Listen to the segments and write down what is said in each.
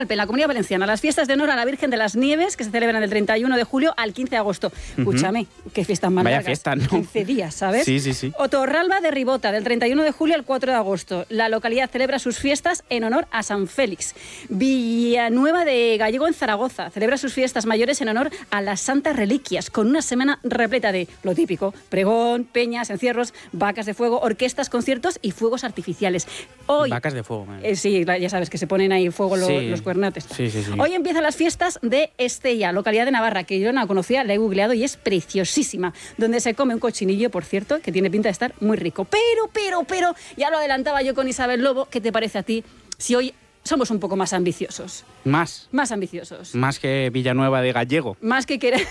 En la Comunidad Valenciana, las fiestas de honor a la Virgen de las Nieves, que se celebran del 31 de julio al 15 de agosto. Escúchame, qué fiestas más largas. Vaya fiesta, ¿no? 15 días, ¿sabes? Sí. Otorralba de Ribota, del 31 de julio al 4 de agosto. La localidad celebra sus fiestas en honor a San Félix. Villanueva de Gallego, en Zaragoza, celebra sus fiestas mayores en honor a las Santas Reliquias, con una semana repleta de lo típico: pregón, peñas, encierros, vacas de fuego, orquestas, conciertos y fuegos artificiales. Hoy, vacas de fuego. Sí, ya sabes que se ponen ahí fuego los cuernates. Sí. Hoy empiezan las fiestas de Estella, localidad de Navarra, que yo no la conocía, la he googleado y es preciosísima, donde se come un cochinillo, por cierto, que tiene pinta de estar muy rico. Pero, ya lo adelantaba yo con Isabel Lobo, ¿qué te parece a ti si hoy somos un poco más ambiciosos? Más ambiciosos. Más que Villanueva de Gallego. Más que querer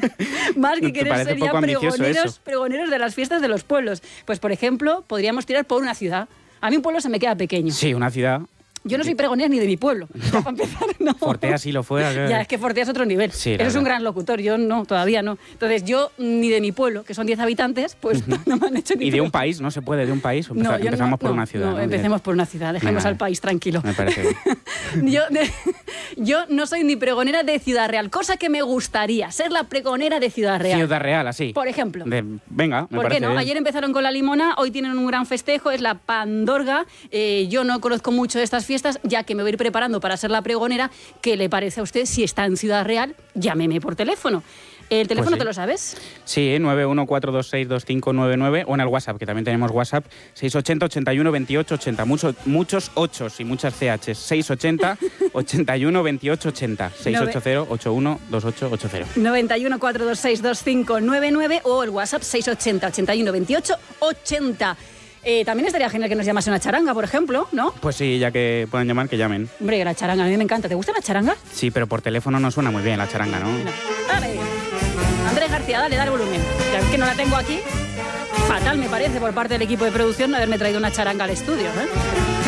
ser ya pregoneros de las fiestas de los pueblos. Pues, por ejemplo, podríamos tirar por una ciudad. A mí un pueblo se me queda pequeño. Sí, una ciudad. Yo no soy pregonera ni de mi pueblo, para empezar, no. Fortea sí lo fuera. Ya, es que Fortea es otro nivel. Sí, Eres un gran locutor, yo no, todavía no. Entonces, yo ni de mi pueblo, que son 10 habitantes, pues no me han hecho ni... ¿Y de un país? ¿No se puede de un país? Empezamos por una ciudad. No, empecemos por una ciudad, dejemos al país tranquilo. Me parece bien. Yo no soy ni pregonera de Ciudad Real, cosa que me gustaría, ser la pregonera de Ciudad Real. Ciudad Real, así. Por ejemplo. Venga, me ¿Por qué no? bien. Ayer empezaron con la limona, hoy tienen un gran festejo, es la Pandorga. Yo no conozco mucho de estas fiestas, ya que me voy a ir preparando para ser la pregonera. ¿Qué le parece a usted? Si está en Ciudad Real, llámeme por teléfono. ¿El teléfono Pues sí. te lo sabes? Sí, 914262599, o en el WhatsApp, que también tenemos WhatsApp, 680 81 28 80. Muchos 8 y muchas CH. 680 81 28 80. 680 81 28 80. 91 426 2599 o el WhatsApp 680 81 28 80. También estaría genial que nos llamase una charanga, por ejemplo, ¿no? Pues sí, ya que puedan llamar, que llamen. Hombre, la charanga, a mí me encanta. ¿Te gusta la charanga? Sí, pero por teléfono no suena muy bien la charanga, ¿no? Dale. Andrés García, dale volumen. Ya ves que no la tengo aquí. Fatal, me parece, por parte del equipo de producción no haberme traído una charanga al estudio, ¿eh?